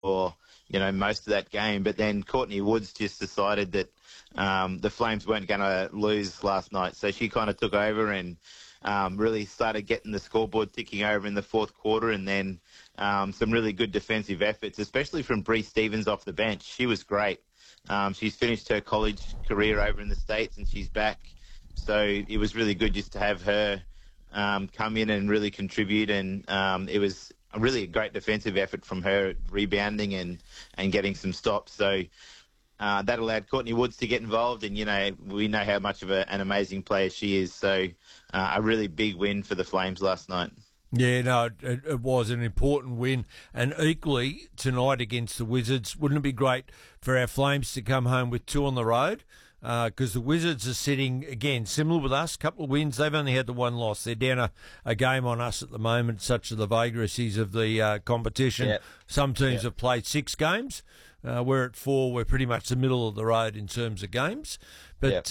for, most of that game. But then Courtney Woods just decided that the Flames weren't going to lose last night. So she kind of took over and really started getting the scoreboard ticking over in the fourth quarter, and then some really good defensive efforts, especially from Bree Stevens off the bench. She was great. She's finished her college career over in the States and she's back. So it was really good just to have her come in and really contribute, and it was really a great defensive effort from her, rebounding and getting some stops. So that allowed Courtney Woods to get involved, and, we know how much of an amazing player she is. So a really big win for the Flames last night. Yeah, no, it was an important win. And equally, tonight against the Wizards, wouldn't it be great for our Flames to come home with 2 on the road? Because the Wizards are sitting, again, similar with us, a couple of wins. They've only had the 1 loss. They're down a game on us at the moment, such are the vagaries of the competition. Yep. Some teams have played 6 games. We're at 4. We're pretty much the middle of the road in terms of games. But,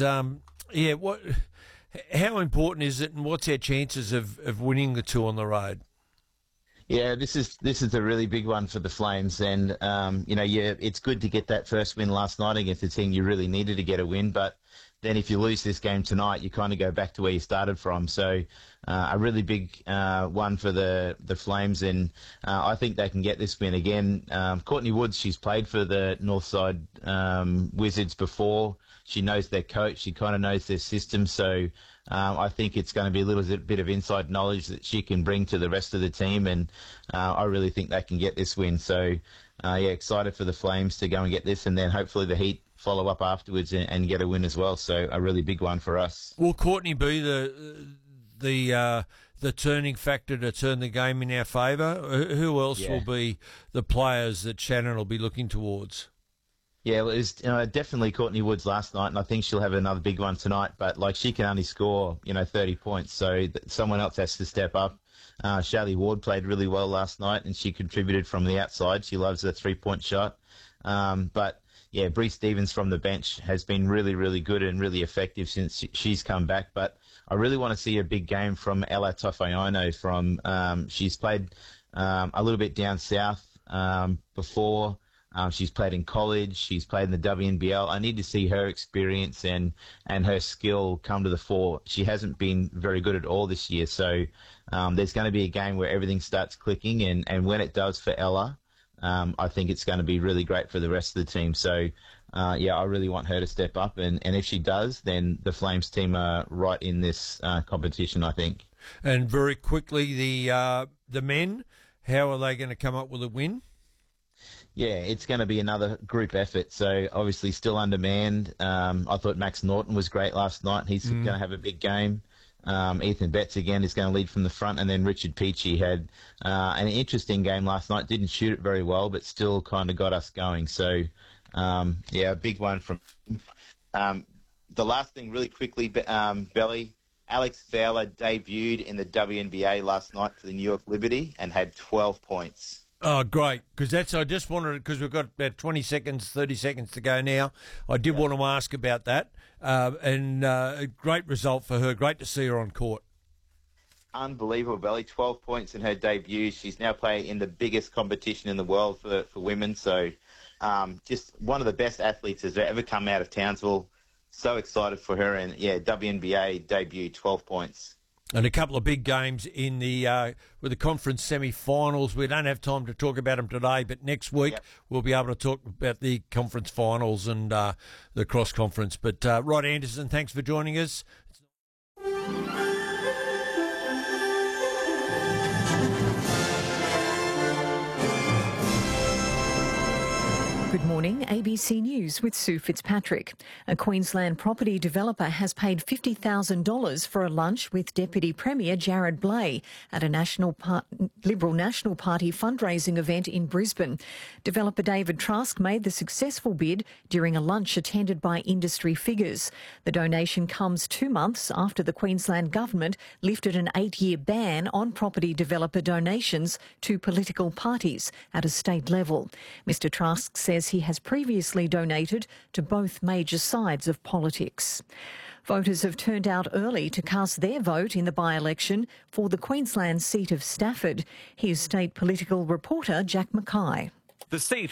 how important is it, and what's our chances of winning the 2 on the road? Yeah, this is a really big one for the Flames, and it's good to get that first win last night against a team you really needed to get a win. But then if you lose this game tonight, you kind of go back to where you started from. So a really big one for the Flames, and I think they can get this win again. Courtney Woods, she's played for the Northside Wizards before. She knows their coach. She kind of knows their system. So I think it's going to be a little bit of inside knowledge that she can bring to the rest of the team, and I really think they can get this win. So, excited for the Flames to go and get this, and then hopefully the Heat follow up afterwards and get a win as well. So a really big one for us. Will Courtney be the turning factor to turn the game in our favour? Who else will be the players that Shannon will be looking towards? Yeah, well, it was definitely Courtney Woods last night, and I think she'll have another big one tonight. But she can only score 30 points, so someone else has to step up. Shelley Ward played really well last night, and she contributed from the outside. She loves a 3-point shot. But Bree Stevens from the bench has been really, really good and really effective since she's come back. But I really want to see a big game from Ella Tofaino. She's played a little bit down south before. She's played in college. She's played in the WNBL. I need to see her experience and her skill come to the fore. She hasn't been very good at all this year. So there's going to be a game where everything starts clicking. And when it does for Ella, I think it's going to be really great for the rest of the team. So, I really want her to step up. And if she does, then the Flames team are right in this competition, I think. And very quickly, the men, how are they going to come up with a win? Yeah, it's going to be another group effort. So obviously still undermanned. I thought Max Norton was great last night. He's going to have a big game. Ethan Betts again is going to lead from the front, and then Richard Peachy had an interesting game last night. Didn't shoot it very well, but still kind of got us going. So a big one from the last thing really quickly, Belly. Alex Fowler debuted in the WNBA last night for the New York Liberty and had 12 points. Oh, great, because I just wanted, because we've got about 20 seconds, 30 seconds to go now. I did want to ask about that, and a great result for her. Great to see her on court. Unbelievable, Belly. 12 points in her debut. She's now playing in the biggest competition in the world for women. So just one of the best athletes that's ever come out of Townsville. So excited for her. And, WNBA debut, 12 points. And a couple of big games in the with the conference semi-finals. We don't have time to talk about them today, but next week we'll be able to talk about the conference finals and the cross-conference. But Rod Anderson, thanks for joining us. Good morning, ABC News with Sue Fitzpatrick. A Queensland property developer has paid $50,000 for a lunch with Deputy Premier Jared Blay at a Liberal National Party fundraising event in Brisbane. Developer David Trask made the successful bid during a lunch attended by industry figures. The donation comes 2 months after the Queensland government lifted an 8-year ban on property developer donations to political parties at a state level. Mr Trask says he has previously donated to both major sides of politics. Voters have turned out early to cast their vote in the by-election for the Queensland seat of Stafford. Here's state political reporter Jack Mackay. The seat